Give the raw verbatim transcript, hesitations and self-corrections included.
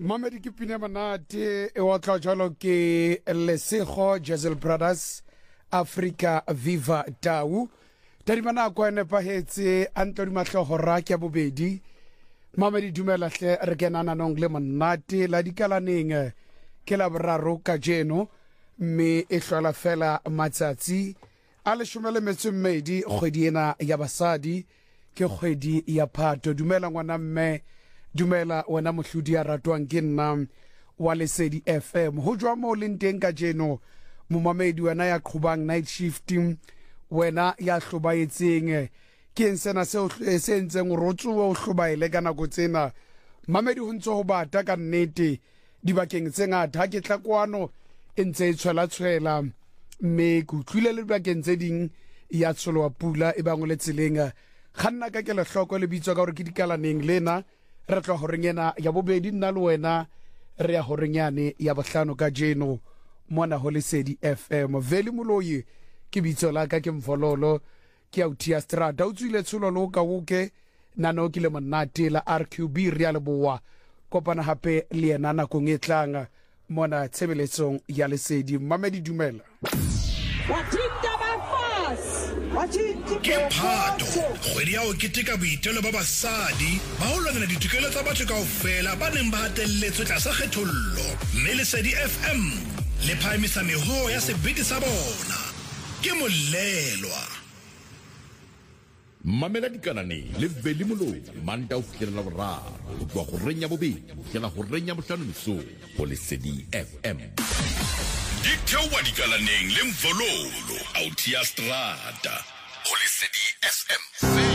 Mamedi ke pina manate e wa tla jalo ke Lesego Jazel Brothers Africa Viva Tau tadi mana kwa ne pahetse antlo di mahlohora ke bobedi Mamedi dumela hle re kenana nong le manate la dikalaneng ke la boraro ka jeno me e hlola fela matsatsi a le shumele metsumedi kgwedi ena ya basadi ke kgwedi ya Phato. Dumela ngwana mme, dumela wena mohlodi ya ratwang ke nna wa Lesedi F M. Ho jwa mo le nteng ka jeno momamedi wena ya qhubang night shifting, wena ya hlobaetseng ke nsena se se ntseng o rotsuwa o hlobaile ka nako tsena. Mamedi ho ntse ho bata ka nnete dibakeng tse ngata ha ke tla kwano e ntse e tshwela tshwela mme go tlile le dibakeng tse ding ya tsholowa pula e bang le tseleng khanna ka ke le hloko le bitswa ka hore ke dikalaneng lena re tla ho rengena ya bobedi nna le wena re ya ho renyane ya bohlano ka jeno mona ho Lesedi F M. Veli Moloyi ke bitso la ka ke Mvololo ke autia strata o tswile tsholo lo ka woke nano ke le monate la R Q B re ya leboa kopana hape le yena na go ngetlang mona tshebeletsong ya Lesedi. Mamedi dumela ke Phato kgwedi ya o keteka boitelo ba basadi ba ho lwanela ditokelo tsa batho kaofela ba neng ba hatelletswe tlasa kgethollo mme Lesedi F M le phahamisa meho ya sebete sa bona ke molelwa mamela dikanane le Veli Moloyi manta o fihlela boraro go tloa go renya bobedi fihlela go renya bohlano mesong go Lesedi F M. di theowa dikalaneng le Mvololo autia strata go Lesedi F M.